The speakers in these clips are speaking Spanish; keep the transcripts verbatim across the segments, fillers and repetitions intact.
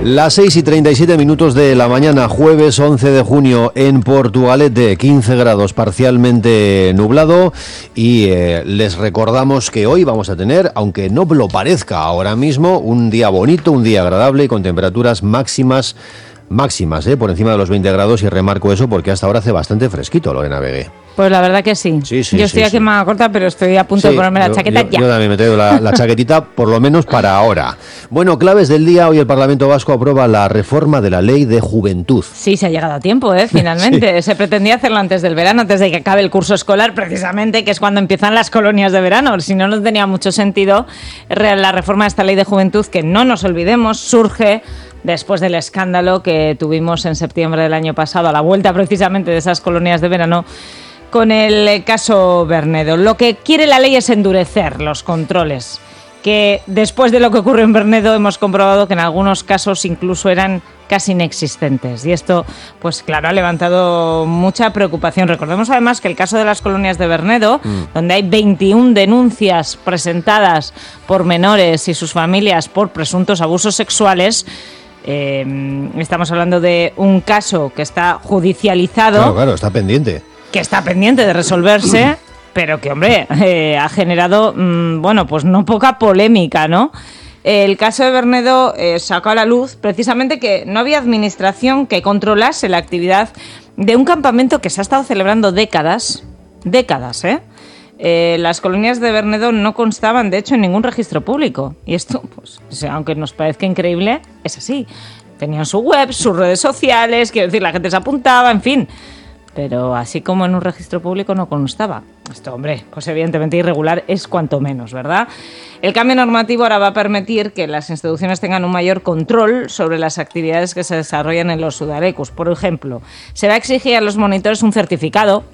Las seis y treinta y siete minutos de la mañana, jueves once de junio en Portugalete, quince grados, parcialmente nublado, y eh, les recordamos que hoy vamos a tener, aunque no lo parezca ahora mismo, un día bonito, un día agradable y con temperaturas máximas, máximas, eh, por encima de los veinte grados, y remarco eso porque hasta ahora hace bastante fresquito, Lorena Vegué. Pues la verdad que sí. sí, sí yo estoy sí, aquí sí. en manga corta, pero estoy a punto Sí, de ponerme la yo, chaqueta yo, ya. Yo también me traigo la, la chaquetita, por lo menos para ahora. Bueno, claves del día. Hoy el Parlamento Vasco aprueba la reforma de la Ley de Juventud. Sí, se ha llegado a tiempo, ¿eh? Finalmente. Sí. Se pretendía hacerlo antes del verano, antes de que acabe el curso escolar, precisamente, que es cuando empiezan las colonias de verano. Si no, no tenía mucho sentido la reforma de esta Ley de Juventud, que no nos olvidemos, surge después del escándalo que tuvimos en septiembre del año pasado, a la vuelta precisamente de esas colonias de verano, con el caso Bernedo. Lo que quiere la ley es endurecer los controles, que después de lo que ocurrió en Bernedo hemos comprobado que en algunos casos incluso eran casi inexistentes. Y esto, pues claro, ha levantado mucha preocupación. Recordemos además que el caso de las colonias de Bernedo, mm. donde hay veintiuna denuncias presentadas por menores y sus familias por presuntos abusos sexuales, eh, estamos hablando de un caso que está judicializado. Claro, claro, está pendiente. que está pendiente de resolverse, pero que, hombre, eh, ha generado, mmm, bueno, pues no poca polémica, ¿no? El caso de Bernedo eh, sacó a la luz precisamente que no había administración que controlase la actividad de un campamento que se ha estado celebrando décadas, décadas, ¿eh? Eh, las colonias de Bernedo no constaban, de hecho, en ningún registro público. Y esto, pues, aunque nos parezca increíble, es así. Tenían su web, sus redes sociales, quiero decir, la gente se apuntaba, en fin. Pero así como en un registro público no constaba. Esto, hombre, pues evidentemente irregular es cuanto menos, ¿verdad? El cambio normativo ahora va a permitir que las instituciones tengan un mayor control sobre las actividades que se desarrollan en los udalecus. Por ejemplo, se va a exigir a los monitores un certificado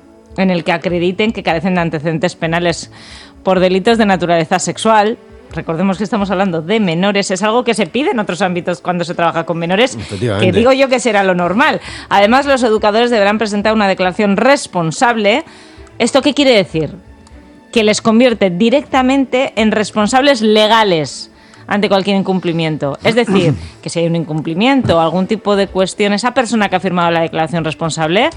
en el que acrediten que carecen de antecedentes penales por delitos de naturaleza sexual. Recordemos que estamos hablando de menores, es algo que se pide en otros ámbitos cuando se trabaja con menores, que digo yo que será lo normal. Además, los educadores deberán presentar una declaración responsable. ¿Esto qué quiere decir? Que les convierte directamente en responsables legales ante cualquier incumplimiento. Es decir, que si hay un incumplimiento o algún tipo de cuestión, esa persona que ha firmado la declaración responsable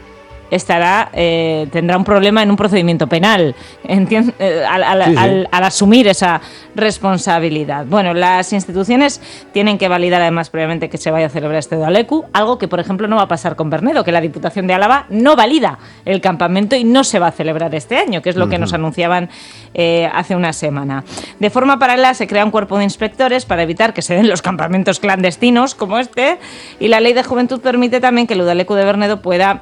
estará eh, tendrá un problema en un procedimiento penal ¿entiendes? Eh, al, al, sí, sí. Al, al asumir esa responsabilidad. Bueno, las instituciones tienen que validar además previamente que se vaya a celebrar este Udaleku, algo que por ejemplo no va a pasar con Bernedo, que la Diputación de Álava no valida el campamento y no se va a celebrar este año, que es lo uh-huh. que nos anunciaban eh, hace una semana. De forma paralela se crea un cuerpo de inspectores para evitar que se den los campamentos clandestinos como este, y la Ley de Juventud permite también que el Udaleku de Bernedo pueda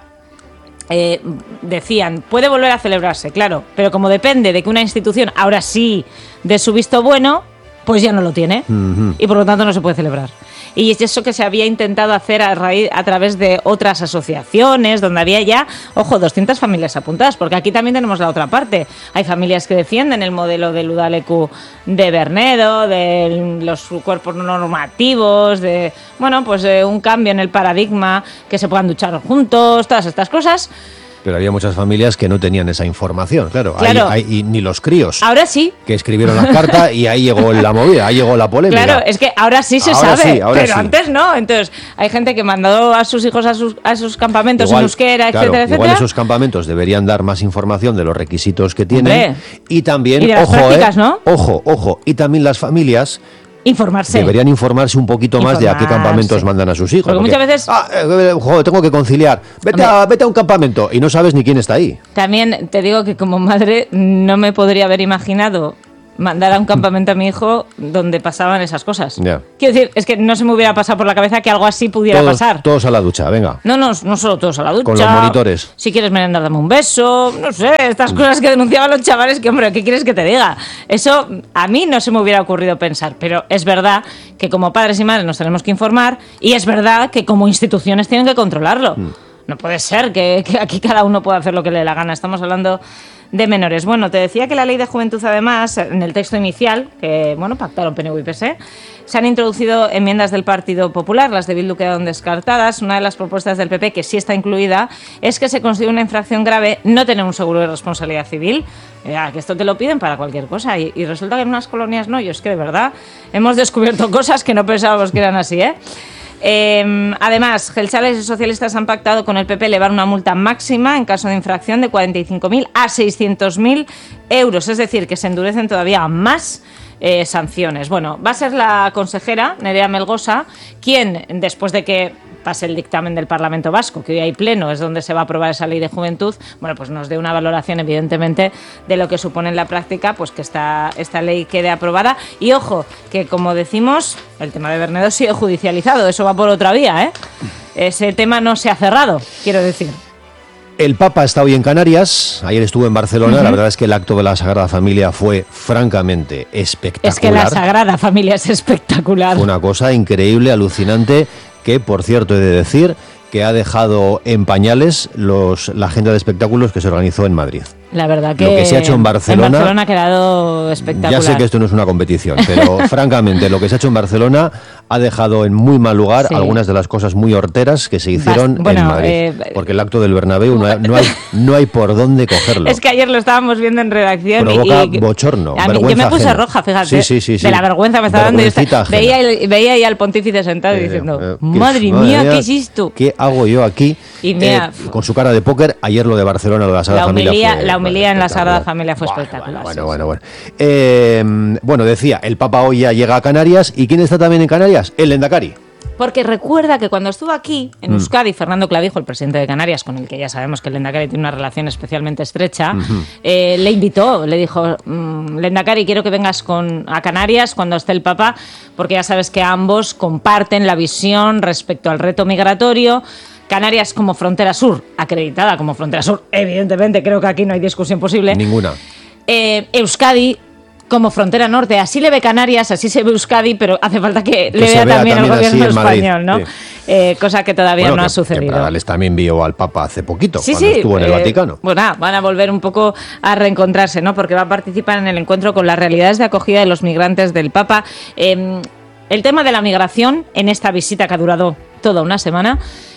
Eh, decían, puede volver a celebrarse, claro, pero como depende de que una institución ahora sí dé su visto bueno, pues ya no lo tiene uh-huh. y por lo tanto no se puede celebrar. Y es eso que se había intentado hacer a, raíz, a través de otras asociaciones, donde había ya, ojo, doscientas familias apuntadas, porque aquí también tenemos la otra parte. Hay familias que defienden el modelo del Udaleku de Bernedo, de los cuerpos normativos, de, bueno, pues de un cambio en el paradigma, que se puedan duchar juntos, todas estas cosas. Pero había muchas familias que no tenían esa información, claro, claro. Hay, hay, y ni los críos. Ahora sí. Que escribieron la carta y ahí llegó la movida, ahí llegó la polémica. Claro, es que ahora sí se ahora sabe, sí, ahora pero sí. antes no. Entonces, hay gente que mandó a sus hijos a sus, a sus campamentos igual, en euskera, claro, etcétera, etcétera. Igual esos campamentos deberían dar más información de los requisitos que tienen. Hombre. Y también, y de las ojo, prácticas, eh, ¿no? ojo, ojo, y también las familias informarse. Deberían informarse un poquito informarse. más de a qué campamentos mandan a sus hijos. Porque, porque muchas veces... Ah, eh, joder, tengo que conciliar. Vete a, vete a un campamento y no sabes ni quién está ahí. También te digo que como madre no me podría haber imaginado mandar a un campamento a mi hijo donde pasaban esas cosas. Yeah. Quiero decir, es que no se me hubiera pasado por la cabeza que algo así pudiera todos, pasar. Todos a la ducha, venga. No, no, no solo todos a la ducha. Con los monitores. Si quieres merendar, dame un beso. No sé, estas cosas que denunciaban los chavales, que hombre, ¿qué quieres que te diga? Eso a mí no se me hubiera ocurrido pensar, pero es verdad que como padres y madres nos tenemos que informar y es verdad que como instituciones tienen que controlarlo. Mm. No puede ser que, que aquí cada uno pueda hacer lo que le dé la gana. Estamos hablando de menores. Bueno, te decía que la Ley de Juventud, además, en el texto inicial, que bueno, pactaron P N V y P S E, se han introducido enmiendas del Partido Popular, las de Bildu quedaron descartadas. Una de las propuestas del P P, que sí está incluida, es que se considere una infracción grave no tener un seguro de responsabilidad civil. Ya, que esto te lo piden para cualquier cosa y, y resulta que en unas colonias no. Yo es que de verdad hemos descubierto cosas que no pensábamos que eran así, ¿eh? Eh, además, Jeltzales y socialistas han pactado con el P P elevar una multa máxima en caso de infracción de cuarenta y cinco mil a seiscientos mil euros, es decir, que se endurecen todavía más eh, sanciones. Bueno, va a ser la consejera Nerea Melgosa quien, después de que pase el dictamen del Parlamento Vasco, que hoy hay pleno, es donde se va a aprobar esa ley de juventud, bueno, pues nos dé una valoración, evidentemente, de lo que supone en la práctica, pues que esta, esta ley quede aprobada. Y ojo, que como decimos, el tema de Bernedo sigue judicializado, eso va por otra vía, ¿eh? Ese tema no se ha cerrado, quiero decir. El Papa está hoy en Canarias, ayer estuvo en Barcelona, uh-huh. La verdad es que el acto de la Sagrada Familia fue francamente espectacular. Es que la Sagrada Familia es espectacular. Fue una cosa increíble, alucinante, que por cierto he de decir que ha dejado en pañales los, la agenda de espectáculos que se organizó en Madrid. La verdad que, lo que se ha hecho en Barcelona, en Barcelona ha quedado espectacular. Ya sé que esto no es una competición, pero francamente lo que se ha hecho en Barcelona ha dejado en muy mal lugar sí. algunas de las cosas muy horteras que se hicieron Bast- bueno, en Madrid. Eh, porque el acto del Bernabéu no hay, no, hay, no hay por dónde cogerlo. Es que ayer lo estábamos viendo en redacción. Provoca y, bochorno, a mí, vergüenza yo me puse ajena. roja, fíjate, sí, sí, sí, sí. de la vergüenza me estaba dando. Y está, veía, el, veía ahí al pontífice sentado eh, diciendo, eh, madre, madre mía, ¿qué es esto? ¿Qué hago yo aquí? Y mira, eh, con su cara de póker, ayer lo de Barcelona, lo de la Sagrada la humilía, Familia fue, La humilía bueno, en la Sagrada Familia fue bueno, espectacular. Bueno, sí, bueno, sí. bueno. Eh, bueno, decía, el Papa hoy ya llega a Canarias. ¿Y quién está también en Canarias? El Lendakari. Porque recuerda que cuando estuvo aquí, en Euskadi, mm. Fernando Clavijo, el presidente de Canarias, con el que ya sabemos que el Lendakari tiene una relación especialmente estrecha, uh-huh. eh, le invitó, le dijo, mmm, Lendakari, quiero que vengas con, a Canarias cuando esté el Papa, porque ya sabes que ambos comparten la visión respecto al reto migratorio. Canarias como frontera sur, acreditada como frontera sur, evidentemente, creo que aquí no hay discusión posible. Ninguna. Eh, Euskadi como frontera norte, así le ve Canarias, así se ve Euskadi, pero hace falta que, que le vea, vea también el gobierno español, ¿no? Sí. Eh, cosa que todavía bueno, no que, ha sucedido. Que Pradales también vio al Papa hace poquito, sí, cuando sí, estuvo en el eh, Vaticano. Bueno, van a volver un poco a reencontrarse, ¿no? Porque va a participar en el encuentro con las realidades de acogida de los migrantes del Papa. Eh, el tema de la migración en esta visita que ha durado toda una semana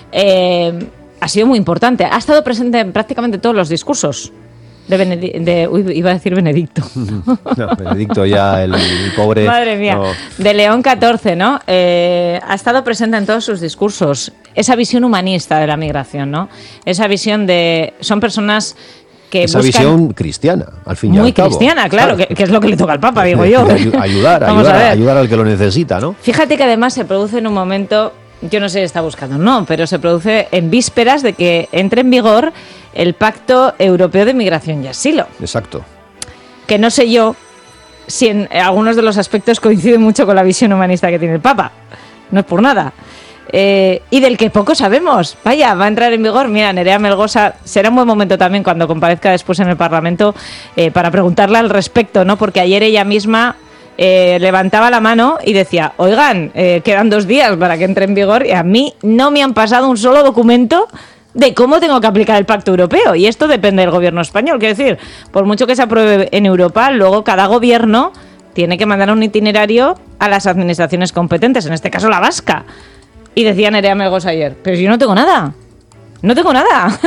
eh, ha sido muy importante. Ha estado presente en prácticamente todos los discursos. De, Benedi- de uy, iba a decir Benedicto. No, Benedicto ya, el, el pobre... Madre mía. No. De León catorce, ¿no? Eh, ha estado presente en todos sus discursos. Esa visión humanista de la migración, ¿no? Esa visión de... Son personas que Esa buscan... visión cristiana, al fin y Muy al cabo. cristiana, claro, claro. Que, que es lo que le toca al Papa, digo yo. Ayudar, ayudar, ayudar al que lo necesita, ¿no? Fíjate que además se produce en un momento... Yo no sé si está buscando, no, pero se produce en vísperas de que entre en vigor el Pacto Europeo de Migración y Asilo. Exacto. Que no sé yo si en algunos de los aspectos coincide mucho con la visión humanista que tiene el Papa. No es por nada. Eh, y del que poco sabemos. Vaya, va a entrar en vigor. Mira, Nerea Melgosa, será un buen momento también cuando comparezca después en el Parlamento eh, para preguntarle al respecto, ¿no? Porque ayer ella misma... Eh, levantaba la mano y decía, oigan, eh, quedan dos días para que entre en vigor y a mí no me han pasado un solo documento de cómo tengo que aplicar el Pacto Europeo y esto depende del gobierno español. Quiero decir, por mucho que se apruebe en Europa, luego cada gobierno tiene que mandar un itinerario a las administraciones competentes, en este caso la vasca. Y decía Nerea Melgosa ayer, pero yo no tengo nada, no tengo nada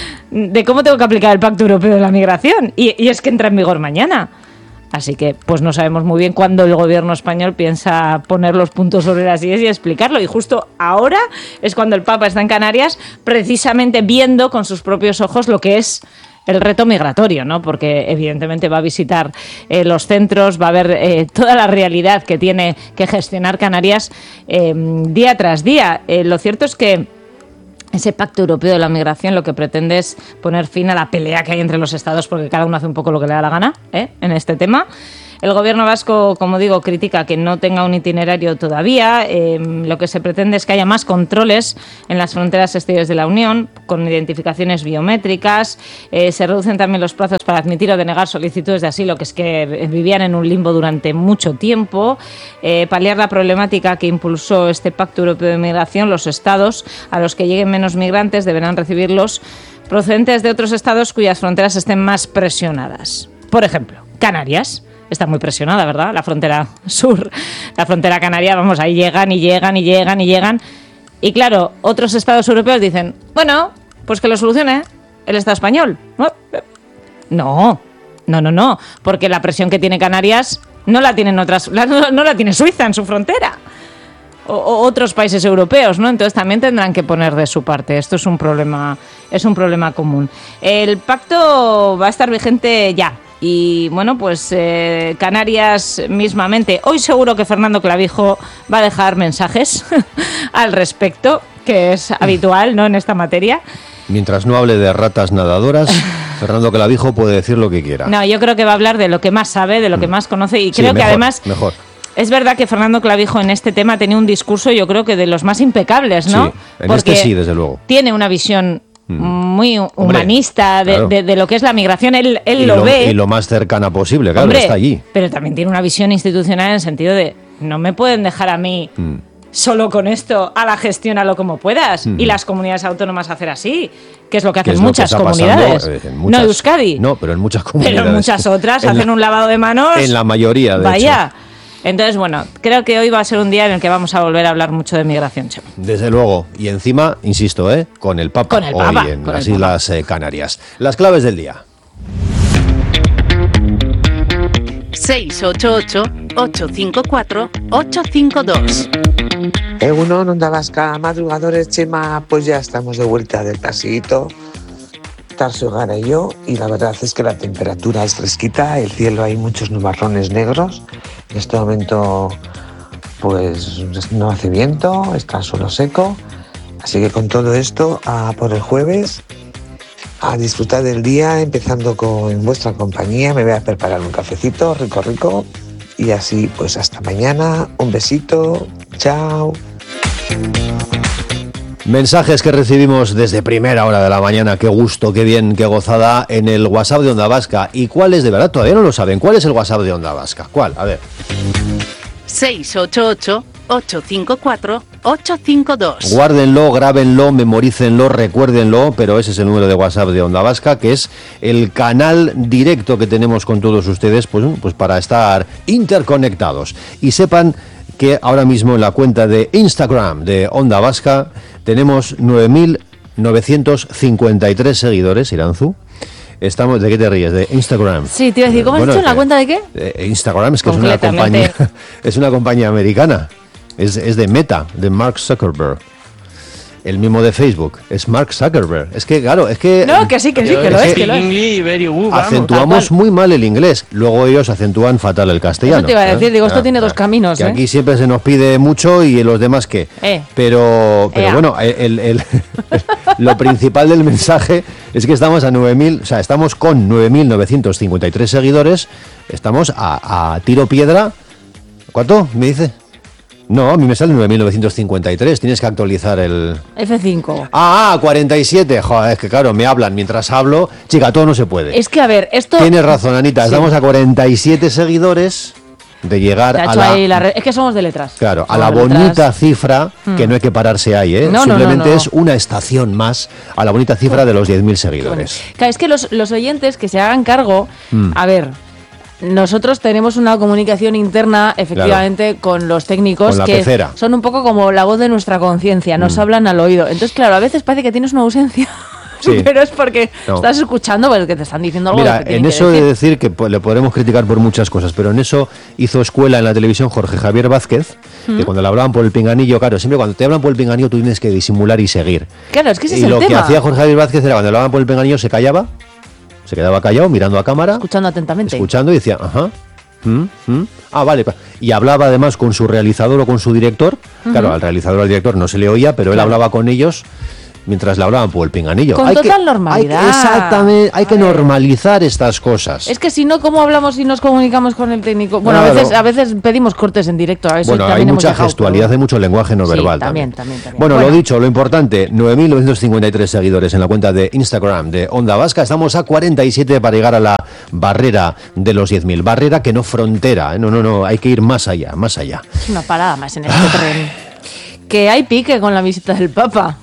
de cómo tengo que aplicar el Pacto Europeo de la Migración y, y es que entra en vigor mañana. Así que pues no sabemos muy bien cuándo el gobierno español piensa poner los puntos sobre las íes y explicarlo. Y justo ahora es cuando el Papa está en Canarias precisamente viendo con sus propios ojos lo que es el reto migratorio, ¿no? Porque evidentemente va a visitar eh, los centros, va a ver eh, toda la realidad que tiene que gestionar Canarias eh, día tras día. Eh, lo cierto es que ese Pacto Europeo de la Migración lo que pretende es poner fin a la pelea que hay entre los estados porque cada uno hace un poco lo que le da la gana, ¿eh? En este tema. El gobierno vasco, como digo, critica que no tenga un itinerario todavía. Eh, lo que se pretende es que haya más controles en las fronteras exteriores de la Unión, con identificaciones biométricas. Eh, se reducen también los plazos para admitir o denegar solicitudes de asilo, que es que vivían en un limbo durante mucho tiempo. Eh, paliar la problemática que impulsó este Pacto Europeo de Migración, los estados a los que lleguen menos migrantes deberán recibirlos procedentes de otros estados cuyas fronteras estén más presionadas. Por ejemplo, Canarias. Está muy presionada, ¿verdad? La frontera sur, la frontera canaria, vamos, ahí llegan y llegan y llegan y llegan. Y claro, otros estados europeos dicen, bueno, pues que lo solucione el Estado español. No, no, no, no, porque la presión que tiene Canarias no la tienen otras, no, no la tiene Suiza en su frontera. O, o otros países europeos, ¿no? Entonces también tendrán que poner de su parte. Esto es un problema, es un problema común. El pacto va a estar vigente ya. Y bueno, pues eh, Canarias mismamente. Hoy seguro que Fernando Clavijo va a dejar mensajes al respecto, que es habitual, ¿no?, en esta materia. Mientras no hable de ratas nadadoras, Fernando Clavijo puede decir lo que quiera. No, yo creo que va a hablar de lo que más sabe, de lo que más conoce, y creo sí, mejor, que además... Mejor. Es verdad que Fernando Clavijo en este tema tenía un discurso, yo creo que de los más impecables, ¿no? Sí, en Porque este sí, desde luego. Tiene una visión muy humanista. Hombre, de, claro. de, de lo que es la migración, él, él y lo, lo ve. Y lo más cercana posible, claro, Hombre, está allí. Pero también tiene una visión institucional en el sentido de, no me pueden dejar a mí mm. solo con esto, a la gestiónalo como puedas, mm. y las comunidades autónomas hacer así, que es lo que hacen muchas que comunidades. Pasando, en muchas, no Euskadi. No, pero en muchas comunidades. Pero en muchas otras en hacen la, un lavado de manos. En la mayoría, de Vaya. hecho. Entonces, bueno, creo que hoy va a ser un día en el que vamos a volver a hablar mucho de migración, Chema. Desde luego. Y encima, insisto, ¿eh? con el Papa. Con el Papa. Hoy en con las el Islas eh, Canarias. Las claves del día. seis ocho ocho, ocho cinco cuatro, ocho cinco dos. Egunon, Onda Vasca, madrugadores, Chema, pues ya estamos de vuelta del paseíto. Tarso, Gara y yo, y la verdad es que la temperatura es fresquita, el cielo hay muchos nubarrones negros, en este momento pues no hace viento, está solo seco, así que con todo esto a por el jueves, a disfrutar del día, empezando con vuestra compañía. Me voy a preparar un cafecito rico rico y así pues hasta mañana, un besito, chao. Mensajes que recibimos desde primera hora de la mañana. Qué gusto, qué bien, qué gozada en el WhatsApp de Onda Vasca. ¿Y cuál es, de verdad? Todavía no lo saben. ¿Cuál es el WhatsApp de Onda Vasca? ¿Cuál? A ver. seis ocho ocho, ocho cinco cuatro, ocho cinco dos. Guárdenlo, grábenlo, memorícenlo, recuérdenlo, pero ese es el número de WhatsApp de Onda Vasca, que es el canal directo que tenemos con todos ustedes, pues, pues para estar interconectados. Y sepan que ahora mismo en la cuenta de Instagram de Onda Vasca tenemos nueve mil novecientos cincuenta y tres seguidores, Iranzu. Estamos, ¿de qué te ríes? ¿De Instagram? Sí, te iba a decir, ¿cómo has bueno, dicho? ¿En la cuenta de qué? Eh, Instagram es que es una compañía, es una compañía americana. Es, es de Meta, de Mark Zuckerberg. El mismo de Facebook, es Mark Zuckerberg. Es que, claro, es que... No, que sí, que sí, que lo es, que lo es. Acentuamos muy mal el inglés, luego ellos acentúan fatal el castellano. Eso te iba a decir, ¿eh? digo, esto ah, tiene ah, dos caminos, que ¿eh? Aquí siempre se nos pide mucho y los demás qué. Eh. Pero, pero bueno, el, el, el, lo principal del mensaje es que estamos a nueve mil, o sea, estamos con nueve mil novecientos cincuenta y tres seguidores, estamos a, a tiro piedra. ¿Cuánto me dice? No, a mí me sale nueve mil novecientos cincuenta y tres, tienes que actualizar el... F cinco. Ah, cuarenta y siete, joder, es que claro, me hablan mientras hablo, chica, todo no se puede. Es que a ver, esto... Tienes razón, Anita, sí. Estamos a cuarenta y siete seguidores de llegar a la... Ahí la re... Es que somos de letras. Claro, somos a la bonita letras. Cifra, hmm. que no hay que pararse ahí, ¿eh? No, Simplemente no, no, no. es una estación más a la bonita cifra de los diez mil seguidores. Bueno, claro, es que los, los oyentes que se hagan cargo, hmm. a ver... Nosotros tenemos una comunicación interna, efectivamente, claro, con los técnicos con la que pecera. Son un poco como la voz de nuestra conciencia, nos mm. hablan al oído. Entonces, claro, a veces parece que tienes una ausencia, sí. pero es porque no. estás escuchando porque te están diciendo algo. Mira, que en que eso decir. de decir que pues, le podremos criticar por muchas cosas, pero en eso hizo escuela en la televisión Jorge Javier Vázquez, ¿Mm? que cuando le hablaban por el pinganillo, claro, siempre cuando te hablan por el pinganillo tú tienes que disimular y seguir. Claro, es que ese y es el lo tema. que hacía Jorge Javier Vázquez era cuando le hablaban por el pinganillo se callaba, se quedaba callado mirando a cámara, escuchando atentamente, escuchando y decía, ajá. ¿Mm? ¿Mm? Ah, vale. Y hablaba además con su realizador o con su director. Uh-huh. Claro, al realizador o al director no se le oía, pero él claro. hablaba con ellos mientras le hablaban por el pinganillo. Con hay total que, normalidad. Hay que, exactamente, hay que normalizar estas cosas. Es que si no, ¿cómo hablamos y nos comunicamos con el técnico? Bueno, claro. a veces a veces pedimos cortes en directo. A veces bueno, también hay mucha hemos gestualidad, hay mucho lenguaje no sí, verbal también, también. También, también. Bueno, bueno, lo dicho, lo importante, nueve mil novecientos cincuenta y tres seguidores en la cuenta de Instagram de Onda Vasca. Estamos a cuarenta y siete para llegar a la barrera de los diez mil. Barrera que no frontera, ¿eh? no, no, no, hay que ir más allá, más allá. Es una parada más en este tren. Que hay pique con la visita del Papa.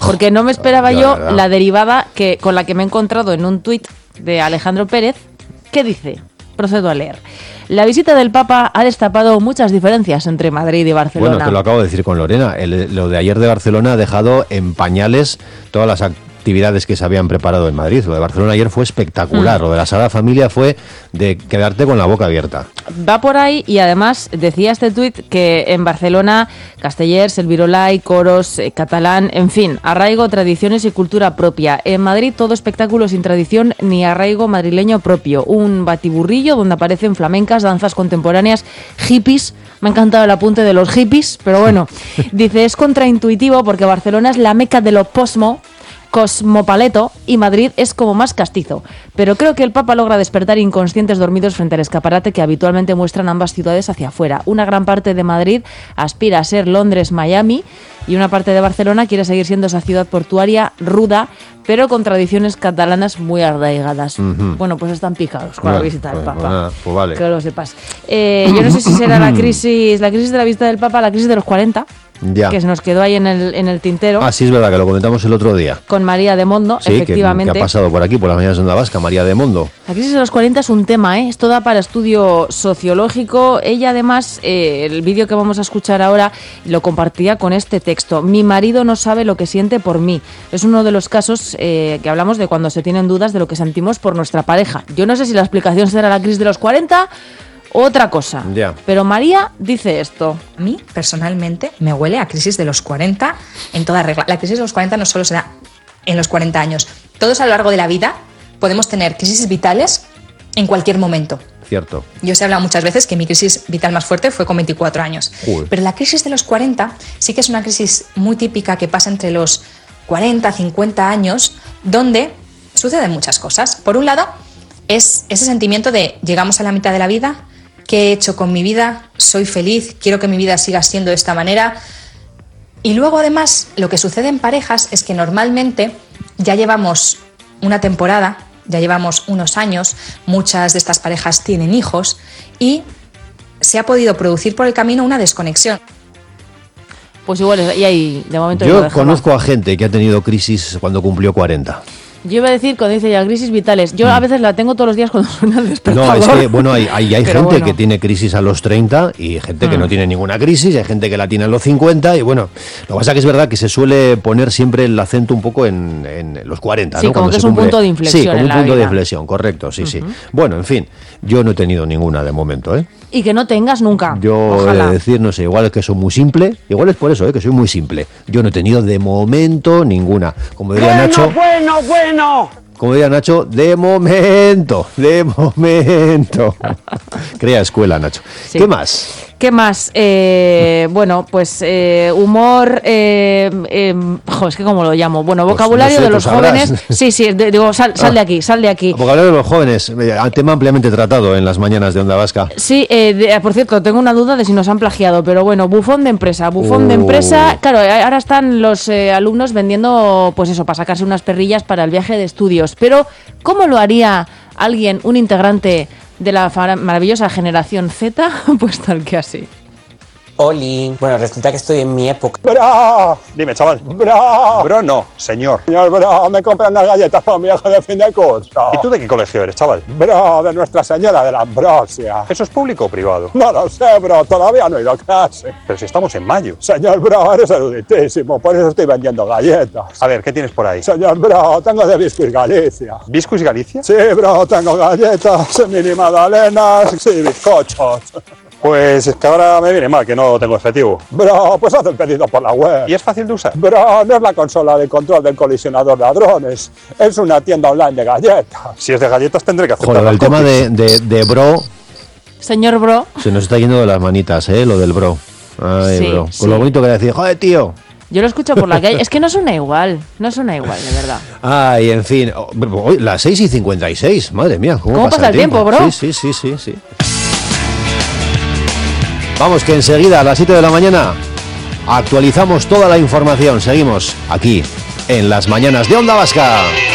Porque no me esperaba Ya, yo ¿verdad? la derivada que con la que me he encontrado en un tuit de Alejandro Pérez, que dice, procedo a leer. La visita del Papa ha destapado muchas diferencias entre Madrid y Barcelona. Bueno, te lo acabo de decir con Lorena. El- lo de ayer de Barcelona ha dejado en pañales todas las actividades que se habían preparado en Madrid. Lo de Barcelona ayer fue espectacular. Mm. Lo de la Sagrada Familia fue de quedarte con la boca abierta. Va por ahí y además decía este tuit que en Barcelona, Castellers, el Virolai, coros, eh, catalán, en fin, arraigo, tradiciones y cultura propia. En Madrid todo espectáculo sin tradición ni arraigo madrileño propio. Un batiburrillo donde aparecen flamencas, danzas contemporáneas, hippies. Me ha encantado el apunte de los hippies, pero bueno, dice, es contraintuitivo porque Barcelona es la meca de lo posmo, cosmopaleto, y Madrid es como más castizo. Pero creo que el Papa logra despertar inconscientes dormidos frente al escaparate que habitualmente muestran ambas ciudades hacia afuera. Una gran parte de Madrid aspira a ser Londres, Miami, y una parte de Barcelona quiere seguir siendo esa ciudad portuaria ruda, pero con tradiciones catalanas muy arraigadas. Ujú. Bueno, pues están picados con Bueno, la visita del pues, Papa. pues, pues vale. Que lo sepas. Eh, yo no sé si será la crisis, la crisis de la visita del Papa, la crisis de los cuarenta, Ya. que se nos quedó ahí en el, en el tintero. Ah, sí, es verdad que lo comentamos el otro día. Con María de Mondo, Sí, que, efectivamente. que ha pasado por aquí, por las mañanas de Onda Vasca, María de Mondo. La crisis de los cuarenta es un tema, ¿eh? Esto da para estudio sociológico. Ella, además, eh, el vídeo que vamos a escuchar ahora lo compartía con este texto. Mi marido no sabe lo que siente por mí. Es uno de los casos eh, que hablamos de cuando se tienen dudas de lo que sentimos por nuestra pareja. Yo no sé si la explicación será la crisis de los cuarenta o otra cosa. Ya. Pero María dice esto. A mí, personalmente, me huele a crisis de los cuarenta en toda regla. La crisis de los cuarenta no solo se da en los cuarenta años. Todos a lo largo de la vida podemos tener crisis vitales en cualquier momento. Cierto. Yo os he hablado muchas veces que mi crisis vital más fuerte fue con veinticuatro años. Joder. Pero la crisis de los cuarenta sí que es una crisis muy típica que pasa entre los cuarenta, cincuenta años, donde suceden muchas cosas. Por un lado, es ese sentimiento de llegamos a la mitad de la vida, ¿qué he hecho con mi vida? Soy feliz, quiero que mi vida siga siendo de esta manera. Y luego, además, lo que sucede en parejas es que normalmente ya llevamos una temporada, ya llevamos unos años, muchas de estas parejas tienen hijos y se ha podido producir por el camino una desconexión. Pues igual, y ahí, de momento... lo Yo dejamos. conozco a gente que ha tenido crisis cuando cumplió cuarenta. Yo iba a decir, cuando dice ya crisis vitales, yo a veces la tengo todos los días cuando suena el despertador. No, es que, bueno, hay, hay, hay Pero gente bueno. que tiene crisis a los treinta y gente que Mm. no tiene ninguna crisis, hay gente que la tiene a los cincuenta y bueno, lo que pasa es que es verdad que se suele poner siempre el acento un poco en, en los cuarenta, Sí, ¿no? como Cuando que se es un cumple- punto de inflexión Sí, como en un la punto de vida. inflexión, correcto, sí, sí. Bueno, en fin, yo no he tenido ninguna de momento, ¿eh? Y que no tengas nunca. Yo he Ojalá. de decir, no sé, igual es que soy muy simple, igual es por eso, ¿eh? Que soy muy simple. Yo no he tenido de momento ninguna. Como diría Nacho... bueno, bueno. Como diría Nacho, de momento, de momento. Crea escuela, Nacho. Sí. ¿Qué más? ¿Qué más? Eh, bueno, pues eh, humor, eh, eh, jo, es que cómo lo llamo. Bueno, Pues vocabulario no sé, de tú los sabrás. jóvenes. Sí, sí, de- digo, sal, sal de aquí, sal de aquí. Vocabulario de los jóvenes, eh, tema ampliamente tratado en las mañanas de Onda Vasca. Sí, eh, de- por cierto, tengo una duda de si nos han plagiado, pero bueno, bufón de empresa, bufón de Uh. empresa. Claro, eh, ahora están los eh, alumnos vendiendo, pues eso, para sacarse unas perrillas para el viaje de estudios. Pero, ¿cómo lo haría alguien, un integrante de la fara- maravillosa generación Z? Pues tal que así. Oli, bueno, resulta que estoy en mi época. Bro. Dime, chaval. Bro. Bro, no, señor. Señor, bro, me compran unas galletas para mi hijo de fin de curso. ¿Y tú de qué colegio eres, chaval? Bro, de Nuestra Señora de la Ambrosia. ¿Eso es público o privado? No lo sé, bro, todavía no he ido a clase. Pero si estamos en mayo. Señor, bro, eres eruditísimo, por eso estoy vendiendo galletas. A ver, ¿qué tienes por ahí? Señor, bro, tengo de Biscuit Galicia. ¿Biscuits Galicia? Sí, bro, tengo galletas, mini magdalenas, sí, bizcochos. Pues es que ahora me viene mal, que no tengo efectivo. Bro, pues haz el pedido por la web. ¿Y es fácil de usar? Bro, no es la consola de control del colisionador de hadrones, es una tienda online de galletas. Si es de galletas tendré que aceptar Joder, las el tema copias. de, de, de bro Señor Bro, se nos está yendo de las manitas, ¿eh? Lo del bro. Ay, Sí, bro. Con sí. lo bonito que decía, joder, tío. yo lo escucho por la calle. Es que no suena igual, no suena igual, de verdad. Ay, en fin. Oh, hoy, las seis y cincuenta y seis, madre mía. ¿Cómo, ¿Cómo pasa el tiempo, bro? Sí, sí, sí, sí, sí. Vamos, que enseguida a las siete de la mañana actualizamos toda la información. Seguimos aquí en las mañanas de Onda Vasca.